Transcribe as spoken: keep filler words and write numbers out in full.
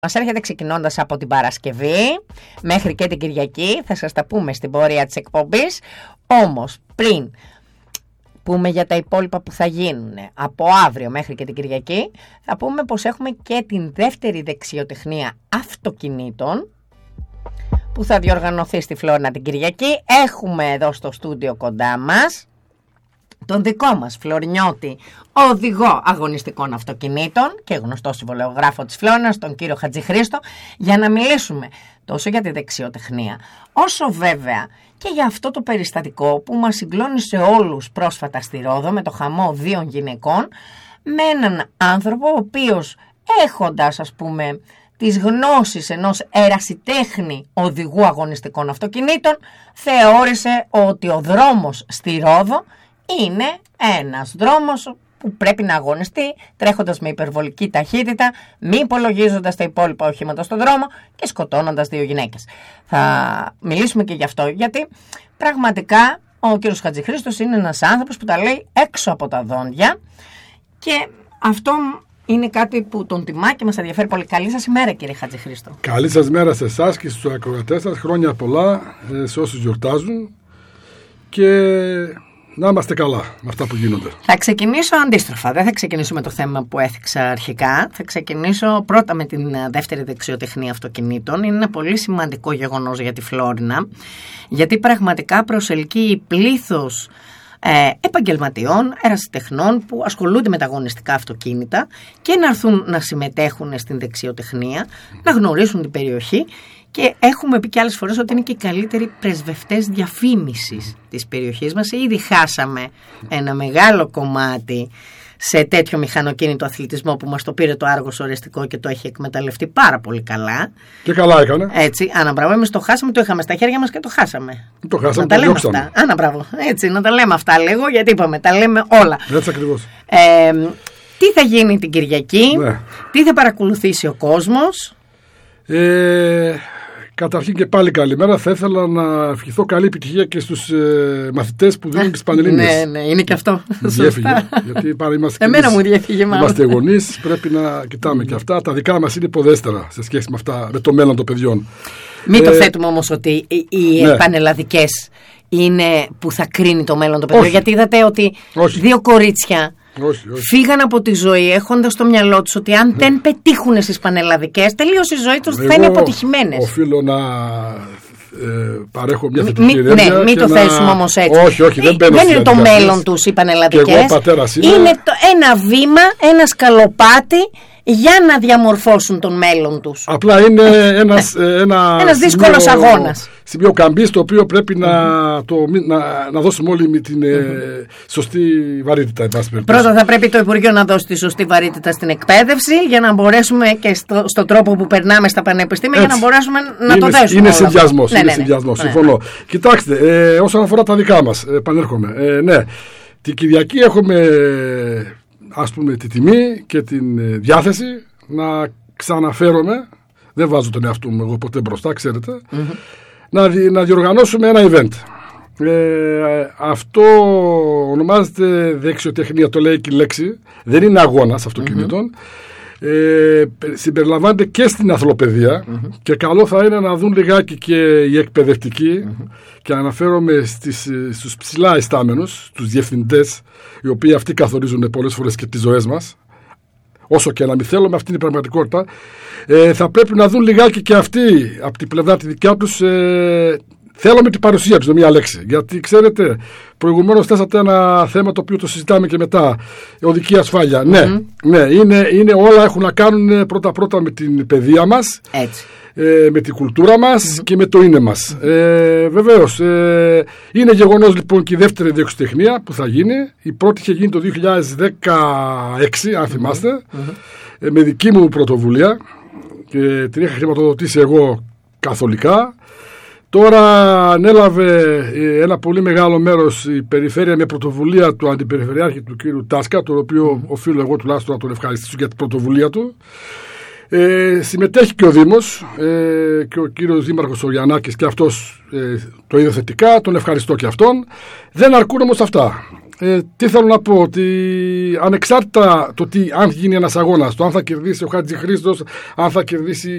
Μας έρχεται ξεκινώντας από την Παρασκευή μέχρι και την Κυριακή. Θα σας τα πούμε στην πορεία της εκπομπής. Όμως πριν πούμε για τα υπόλοιπα που θα γίνουν από αύριο μέχρι και την Κυριακή, θα πούμε πως έχουμε και την δεύτερη δεξιοτεχνία αυτοκινήτων που θα διοργανωθεί στη Φλόρινα την Κυριακή. Έχουμε εδώ στο στούντιο κοντά μας τον δικό μας Φλωρινιώτη οδηγό αγωνιστικών αυτοκινήτων και γνωστό συμβολεογράφο της Φλόρινας, τον κύριο Χατζηχρήστο, για να μιλήσουμε τόσο για τη δεξιοτεχνία, όσο βέβαια και για αυτό το περιστατικό που μας συγκλώνησε όλους πρόσφατα στη Ρόδο με το χαμό δύο γυναικών, με έναν άνθρωπο ο οποίος, έχοντας ας πούμε τις γνώσεις ενός ερασιτέχνη οδηγού αγωνιστικών αυτοκινήτων, θεώρησε ότι ο δρόμος στη Ρόδο είναι ένας δρόμος που πρέπει να αγωνιστεί τρέχοντας με υπερβολική ταχύτητα, μη υπολογίζοντας τα υπόλοιπα οχήματα στον δρόμο και σκοτώνοντας δύο γυναίκες. Θα μιλήσουμε και γι' αυτό, γιατί πραγματικά ο κύριος Χατζηχρήστος είναι ένας άνθρωπος που τα λέει έξω από τα δόντια και αυτό είναι κάτι που τον τιμά και μας ενδιαφέρει πολύ. Καλή σας ημέρα, κύριε Χατζηχρήστο. Καλή σας μέρα σε εσάς και στους ακροατές σας. Χρόνια πολλά σε όσους γιορτάζουν και να είμαστε καλά με αυτά που γίνονται. Θα ξεκινήσω αντίστροφα. Δεν θα ξεκινήσω με το θέμα που έθιξα αρχικά. Θα ξεκινήσω πρώτα με την δεύτερη δεξιοτεχνία αυτοκινήτων. Είναι ένα πολύ σημαντικό γεγονός για τη Φλόρινα, γιατί πραγματικά προσελκύει πλήθος ε, επαγγελματιών, ερασιτεχνών που ασχολούνται με τα αγωνιστικά αυτοκίνητα και να έρθουν να συμμετέχουν στην δεξιοτεχνία, να γνωρίσουν την περιοχή. Και έχουμε πει και άλλες φορές ότι είναι και οι καλύτεροι πρεσβευτές διαφήμισης της περιοχής μας. Ήδη χάσαμε ένα μεγάλο κομμάτι σε τέτοιο μηχανοκίνητο αθλητισμό που μας το πήρε το Άργος Οριστικό και το έχει εκμεταλλευτεί πάρα πολύ καλά. Και καλά έκανε. Έτσι, αναμπράβο, εμείς το χάσαμε, το είχαμε στα χέρια μας και το χάσαμε. Το χάσαμε, να τα λέμε αυτά. Αναμπράβο, έτσι, να τα λέμε αυτά λίγο, γιατί είπαμε, τα λέμε όλα. Έτσι ακριβώς. Ε, τι θα γίνει την Κυριακή, ναι. Τι θα παρακολουθήσει ο κόσμος. Ε... Καταρχήν και πάλι καλημέρα. Θα ήθελα να ευχηθώ καλή επιτυχία και στους ε, μαθητές που δίνουν τις Πανελλήνιες. Ναι, ναι, είναι και αυτό. Μου διέφυγε. Γιατί πάρα είμαστε Εμένα μου διέφυγε μάλλον. Είμαστε γονείς, πρέπει να κοιτάμε και αυτά. Τα δικά μας είναι υποδέστερα σε σχέση με, αυτά, με το μέλλον των παιδιών. Μην ε, το θέτουμε όμως ότι οι ναι. πανελλαδικές είναι που θα κρίνει το μέλλον των παιδιών. Όχι. Γιατί είδατε ότι όχι. δύο κορίτσια όχι, όχι. φύγαν από τη ζωή έχοντας στο μυαλό τους ότι αν δεν πετύχουν στις πανελλαδικές, τελείως η ζωή τους θα είναι αποτυχημένες. Οφείλω να ε, παρέχω μια θετική ενέργεια. Ναι, μην το να... θέσουμε όμως έτσι. Όχι, όχι, δεν, δεν είναι το μέλλον τους οι πανελλαδικές. Είναι... είναι το, ένα βήμα, ένα σκαλοπάτι για να διαμορφώσουν τον μέλλον τους. Απλά είναι ένας, ένα ένας δύσκολος σημείο, αγώνας. Σημείο καμπής, το οποίο πρέπει να, το, να, να δώσουμε όλοι με την ε, σωστή βαρύτητα. Πρώτα θα πρέπει το Υπουργείο να δώσει τη σωστή βαρύτητα στην εκπαίδευση για να μπορέσουμε και στο, στον τρόπο που περνάμε στα πανεπιστήμια. Έτσι. Για να μπορέσουμε να είναι, το δέσουμε. Είναι συνδυασμός, ναι, είναι ναι, ναι. συνδυασμός, ναι, ναι. συμφωνώ. Κοιτάξτε, ε, όσον αφορά τα δικά μας, ε, επανέρχομαι. Ε, ναι, την Κυριακή έχουμε... ας πούμε τη τιμή και την διάθεση να ξαναφέρομαι, δεν βάζω τον εαυτό μου εγώ ποτέ μπροστά, ξέρετε, mm-hmm. να, δι, να διοργανώσουμε ένα event. Ε, αυτό ονομάζεται δεξιοτεχνία, το λέει και η λέξη, δεν είναι αγώνας αυτοκινήτων. Mm-hmm. Ε, συμπεριλαμβάνεται και στην αθλοπαιδεία mm-hmm. και καλό θα είναι να δουν λιγάκι και οι εκπαιδευτικοί mm-hmm. και αναφέρομαι στις, στους ψηλά ιστάμενους, τους διευθυντές, οι οποίοι αυτοί καθορίζουν πολλές φορές και τις ζωές μας, όσο και να μην θέλουμε, αυτή είναι η πραγματικότητα. Ε, θα πρέπει να δουν λιγάκι και αυτοί από την πλευρά τη δικιά τους, ε, θέλουμε την παρουσία τους, με μία λέξη. Γιατί ξέρετε, προηγουμένως θέσατε ένα θέμα το οποίο το συζητάμε και μετά. Οδική ασφάλεια. Mm-hmm. Ναι, ναι είναι, είναι, όλα έχουν να κάνουν πρώτα-πρώτα με την παιδεία μας. Έτσι. Ε, με την κουλτούρα μας mm-hmm. και με το είναι μας. Ε, βεβαίως, ε, είναι γεγονός λοιπόν και η δεύτερη δεξιοτεχνία που θα γίνει. Η πρώτη είχε γίνει το δύο χιλιάδες δεκαέξι, αν θυμάστε, mm-hmm. ε, με δική μου πρωτοβουλία. Και την είχα χρηματοδοτήσει εγώ καθολικά. Τώρα ανέλαβε ένα πολύ μεγάλο μέρος η περιφέρεια με πρωτοβουλία του αντιπεριφερειάρχη του κύριου Τάσκα, το οποίο mm. οφείλω εγώ τουλάχιστον να τον ευχαριστήσω για την πρωτοβουλία του. Ε, συμμετέχει και ο Δήμος ε, και ο κύριος Δήμαρχος ο Γιαννάκης και αυτός ε, το είδε θετικά, τον ευχαριστώ και αυτόν. Δεν αρκούν όμως αυτά. Ε, τι θέλω να πω, ότι ανεξάρτητα το τι, αν γίνει ένας αγώνας, το αν θα κερδίσει ο Χατζηχρήστος, αν θα κερδίσει